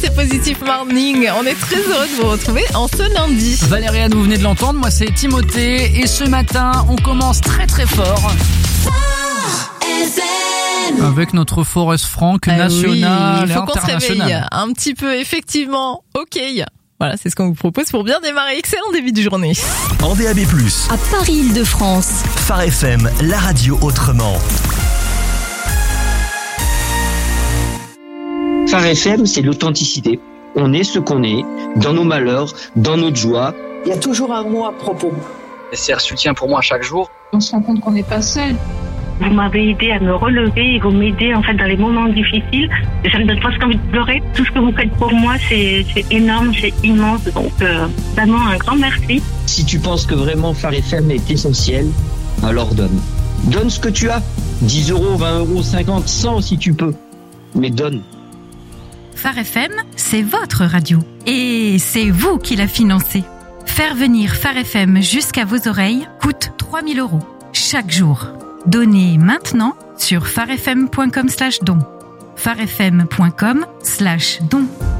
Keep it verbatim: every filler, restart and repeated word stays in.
C'est Positif Morning. On est très heureux de vous retrouver en ce lundi. Valériane, vous venez de l'entendre, moi c'est Timothée. Et ce matin, on commence très très fort. Avec notre Forest Frank Ah national oui, et il faut qu'on se réveille international. un petit peu, effectivement. Ok. Voilà, c'est ce qu'on vous propose pour bien démarrer. Excellent début de journée. En D A B plus, À Paris-Île-de-France. Phare F M, la radio autrement. Phare F M, c'est l'authenticité. On est ce qu'on est, dans nos malheurs, dans notre joie. Il y a toujours un mot à propos. C'est un soutien pour moi chaque jour. On se rend compte qu'on n'est pas seul. Vous m'avez aidé à me relever et vous m'aidez en fait dans les moments difficiles. Ça me donne presque envie de pleurer. Tout ce que vous faites pour moi, c'est, c'est énorme, c'est immense. Donc euh, vraiment un grand merci. Si tu penses que vraiment Phare F M est essentiel, alors donne. Donne ce que tu as. dix euros, vingt euros, cinquante, cent si tu peux. Mais donne. Phare F M, c'est votre radio. Et c'est vous qui la financez. Faire venir Phare F M jusqu'à vos oreilles coûte trois mille euros chaque jour. Donnez maintenant sur pharefm point com slash don. pharefm point com slash don.